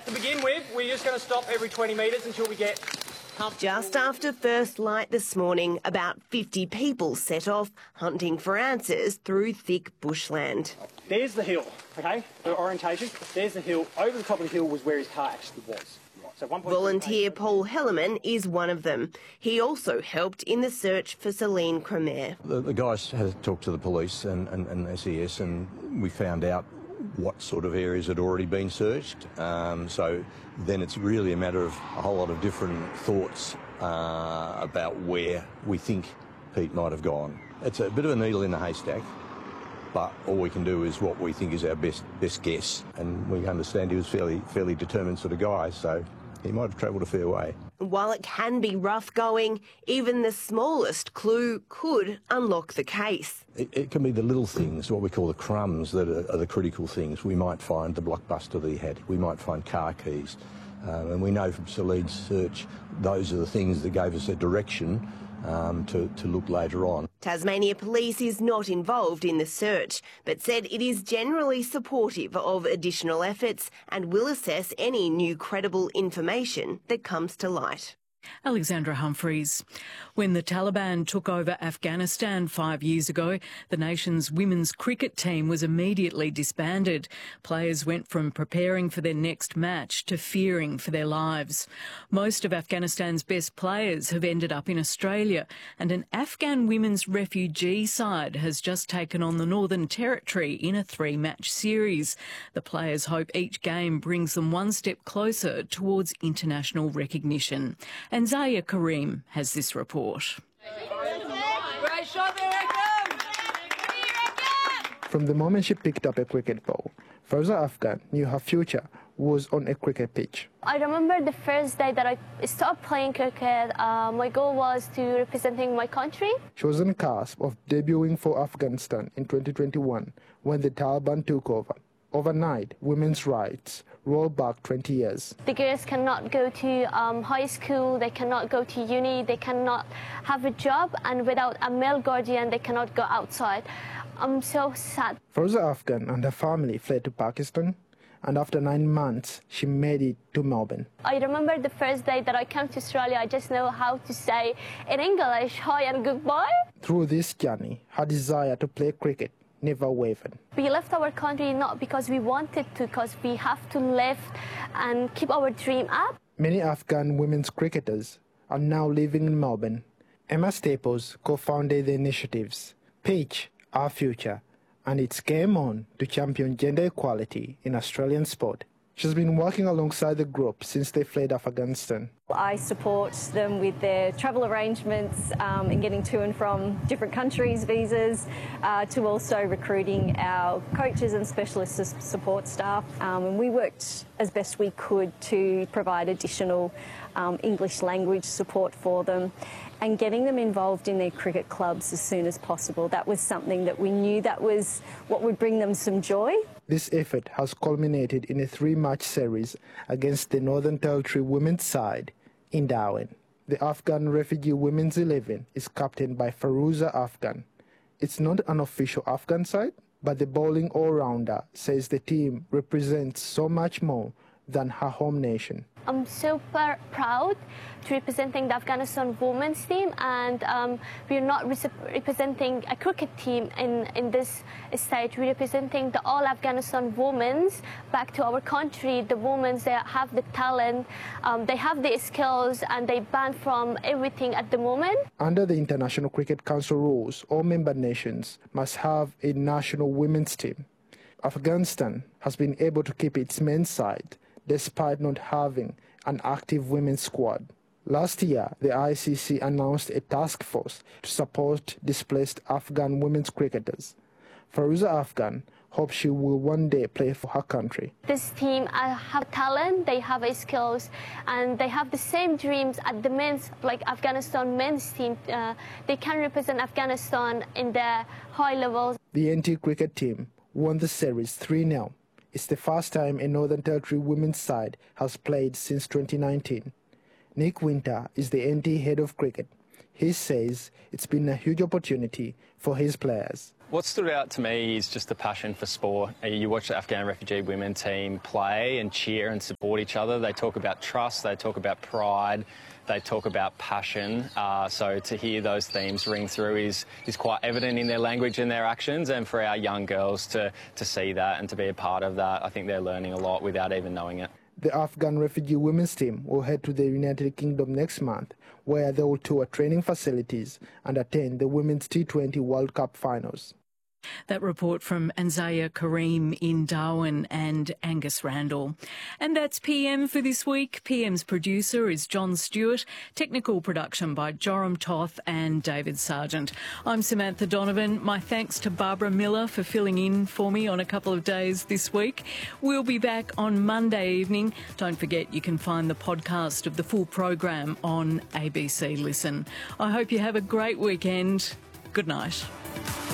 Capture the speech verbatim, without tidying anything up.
to begin with, we're just going to stop every twenty metres until we get comfortable. Just after first light this morning, about fifty people set off hunting for answers through thick bushland. There's the hill, okay, the orientation. There's the hill. Over the top of the hill was where his car actually was. So Volunteer Paul Hellerman is one of them. He also helped in the search for Celine Cremere. The, the guys had talked to the police and, and, and S E S, and we found out what sort of areas had already been searched. Um, so then it's really a matter of a whole lot of different thoughts uh, about where we think Pete might have gone. It's a bit of a needle in the haystack, but all we can do is what we think is our best best guess. And we understand he was fairly fairly determined sort of guy, so he might have travelled a fair way. While it can be rough going, even the smallest clue could unlock the case. It, it can be the little things, what we call the crumbs, that are, are the critical things. We might find the blockbuster that he had. We might find car keys. Um, and we know from Celine's search, those are the things that gave us a direction um, to, to look later on. Tasmania Police is not involved in the search, but said it is generally supportive of additional efforts and will assess any new credible information that comes to light. Alexandra Humphreys. When the Taliban took over Afghanistan five years ago, the nation's women's cricket team was immediately disbanded. Players went from preparing for their next match to fearing for their lives. Most of Afghanistan's best players have ended up in Australia, and an Afghan women's refugee side has just taken on the Northern Territory in a three-match series. The players hope each game brings them one step closer towards international recognition. And Zaya Karim has this report. From the moment she picked up a cricket ball, Fauza Afghan knew her future was on a cricket pitch. I remember the first day that I started playing cricket, uh, my goal was to representing my country. She was on the cusp of debuting for Afghanistan in twenty twenty-one when the Taliban took over. Overnight, women's rights rolled back twenty years. The girls cannot go to um, high school, they cannot go to uni, they cannot have a job, and without a male guardian, they cannot go outside. I'm so sad. Fauza Afghan and her family fled to Pakistan, and after nine months, she made it to Melbourne. I remember the first day that I came to Australia, I just know how to say in English, hi and goodbye. Through this journey, her desire to play cricket never wavered. We left our country not because we wanted to, because we have to live and keep our dream up. Many Afghan women's cricketers are now living in Melbourne. Emma Staples co-founded the initiatives Pitch Our Future, and it's game on to champion gender equality in Australian sport. She's been working alongside the group since they fled Afghanistan. I support them with their travel arrangements um, and getting to and from different countries, visas, uh, to also recruiting our coaches and specialist support staff. Um, and we worked as best we could to provide additional um, English language support for them and getting them involved in their cricket clubs as soon as possible. That was something that we knew that was what would bring them some joy. This effort has culminated in a three-match series against the Northern Territory women's side in Darwin. The Afghan refugee women's eleven is captained by Fauza Afghan. It's not an official Afghan side, but the bowling all-rounder says the team represents so much more than her home nation. I'm super proud to representing the Afghanistan women's team, and um, we're not re representing a cricket team in, in this stage. We're representing the all Afghanistan women's back to our country. The women, they have the talent, um, they have the skills, and they banned from everything at the moment. Under the International Cricket Council rules, all member nations must have a national women's team. Afghanistan has been able to keep its men's side despite not having an active women's squad. Last year, the I C C announced a task force to support displaced Afghan women's cricketers. Fauza Afghan hopes she will one day play for her country. This team uh, have talent, they have skills, and they have the same dreams at the men's, like Afghanistan men's team. Uh, they can represent Afghanistan in the high levels. The N T cricket team won the series three nil. It's the first time a Northern Territory women's side has played since twenty nineteen. Nick Winter is the N T head of cricket. He says it's been a huge opportunity for his players. What stood out to me is just the passion for sport. You watch the Afghan refugee women team play and cheer and support each other. They talk about trust, they talk about pride, they talk about passion. Uh, so to hear those themes ring through is, is quite evident in their language and their actions. And for our young girls to, to see that and to be a part of that, I think they're learning a lot without even knowing it. The Afghan refugee women's team will head to the United Kingdom next month, where they will tour training facilities and attend the Women's T twenty World Cup finals. That report from Anzaya Kareem in Darwin and Angus Randall. And that's P M for this week. P M's producer is John Stewart. Technical production by Joram Toth and David Sargent. I'm Samantha Donovan. My thanks to Barbara Miller for filling in for me on a couple of days this week. We'll be back on Monday evening. Don't forget you can find the podcast of the full program on A B C Listen. I hope you have a great weekend. Good night.